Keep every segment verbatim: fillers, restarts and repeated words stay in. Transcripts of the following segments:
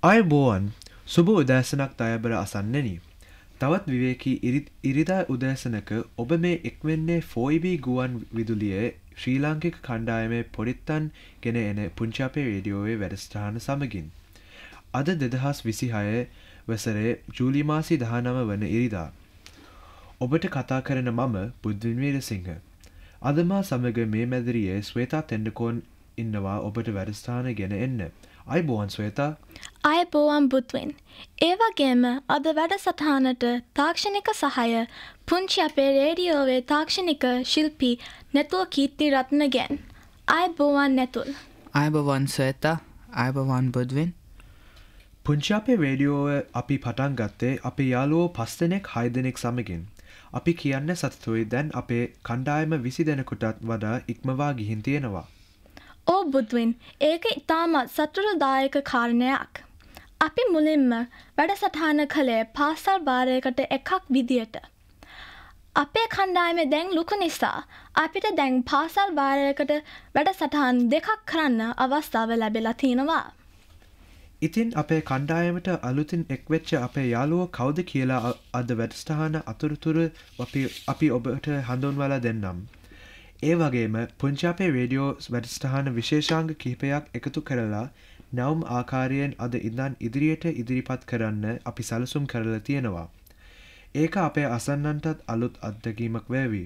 අයබෝවන් සුබ උදෑසනක් දයබර අසන්නෙනි. තවත් විවේකී ඉරිදා උදෑසනක ඔබ මේ එක්වෙන්නේ ෆෝයිබී ගුවන් විදුලියේ ශ්‍රී ලාංකික කණ්ඩායමේ පොරිත්තන් ගෙන එන පුංචි අපේ රේඩියෝවේ වැඩසටහන සමගින්. අද දෙදහස් විසිහය වසරේ ජූලි මාසි දහනව වන ඉරිදා. ඔබට කතා කරන මම බුද්ධින් වීරසිංහ. අද මා සමග මේ මැදිරියේ ස්වේතා තෙන්නකෝන් ඉන්නවා ඔබට වැඩසටහන ගෙන එන්න. අයබෝවන් ස්වේතා. අයබෝවන් බුත්වෙන්. ඒ වගේම අද වැඩසටහනට තාක්ෂණික සහාය පුංචි අපේ රේඩියෝවේ තාක්ෂණික ශිල්පී නැතුල් කීර්ති රත්නගෙන්. අයබෝවන් නැතුල්. අයබෝවන් ස්වේතා. අයබෝවන් බුත්වෙන්. පුංචි අපේ රේඩියෝව අපි පටන් ගත්තේ අපේ යාළුවෝ පස් දෙනෙක් හය දෙනෙක් සමගින්. අපි කියන්න සතුටුයි දැන් අපේ කණ්ඩායම විසි දෙනෙකුටත් වඩා ඉක්මවා ගිහින් තියෙනවා. ඕ බුද්වින් ඒක ඉතාමත් සතුටුදායක කාරණයක්. අපි මුලින්ම වැඩසටහන කළේ පාසල් භාරයකට එකක් විදියට. අපේ කණ්ඩායමේ දැන් ලොකු නිසා අපිට දැන් පාසල් භාරයකට වැඩසටහන් දෙකක් කරන්න අවස්ථාව ලැබිලා තිනවා. ඉතින් අපේ කණ්ඩායමට අලුතින් එක්වෙච්ච අපේ යාළුවෝ කවුද කියලා අද වැඩසටහන අතුරුතුරු අපි අපි ඔබට හඳුන්වලා දෙන්නම්. ඒ වගේම පුංචි අපේ රේඩියෝ වැඩසටහන විශේෂාංග කිහිපයක් එකතු කරලා නැවුම් ආකාරයෙන් අද ඉඳන් ඉදිරියට ඉදිරිපත් කරන්න අපි සැලසුම් කරලා තියෙනවා. ඒක අපේ අසන්නන්ටත් අලුත් අත්දැකීමක් වේවි.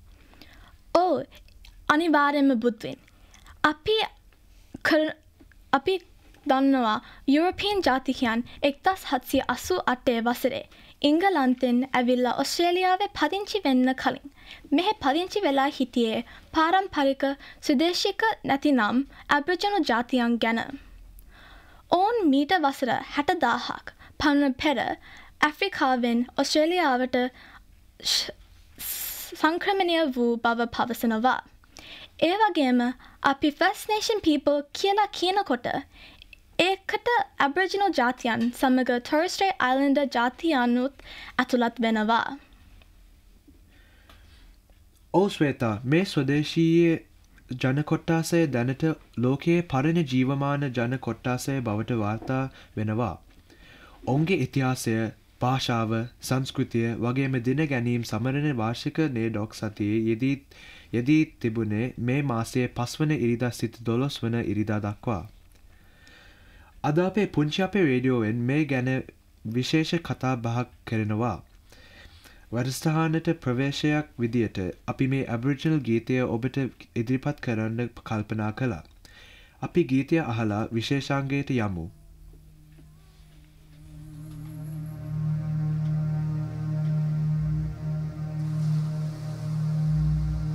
ඔව් අනිවාර්යයෙන්ම බුද්වින්. අපි අපි දන්නවා යුරෝපීයන් ජාතිකයන් එක්දහස් හත්සිය අසූ අටේ වසරේ ඉංගලන්තෙන් ඇවිල්ලා ඔස්ට්‍රේලියාවේ පදිංචි වෙන්න කලින් මෙහෙ පදිංචි වෙලා හිටියේ පාරම්පරික සුදේශික නැතිනම් ඇබ්රිජිනල් ජාතියන් ගැන. ඔවුන් මීට වසර හැටදාහක් පමණ පෙර ඇෆ්‍රිකාවෙන් ඔස්ට්‍රේලියාවට සංක්‍රමණය වූ බව පවසනවා. ඒ වගේම අපි First Nation people කියලා කියනකොට ඒකට ඇබ්රිජිනල් ජාතියන් සමග Torres Strait Islander ජාතියනුත් ඇතුළත් වෙනවා. ඔව් ස්වේතා මේ ස්වදේශීය ජන කොට්ටාසය දැනට ලෝකයේ පරණ ජීවමාන ජන කොට්ටාසය බවට වාර්තා වෙනවා. ඔවුන්ගේ ඉතිහාසය, භාෂාව, සංස්කෘතිය වගේම දින ගැනීම් සමරන වාර්ෂික නේඩොක් සතියේ යෙදී යෙදී තිබුණේ මේ මාසයේ පස්වන ඉරිදා සිට දොළොස් වන ඉරිදා දක්වා. අද අපේ පුංචි අපේ රේඩියෝවෙන් මේ ගැන විශේෂ කතා බහක් කරනවා. වැඩසටහනට ප්‍රවේශයක් විදියට අපි මේ ඇබ්රිජිනල් ගීතය ඔබට ඉදිරිපත් කරන්න කල්පනා කළා. අපි ගීතය අහලා විශේෂාංගයට යමු.